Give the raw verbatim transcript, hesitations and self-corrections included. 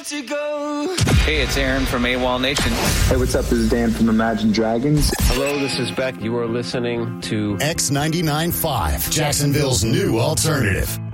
let you go. Hey, it's Aaron from AWOL Nation. Hey, what's up? This is Dan from Imagine Dragons. Hello, this is Beck. You are listening to X ninety-nine point five, Jacksonville's new alternative.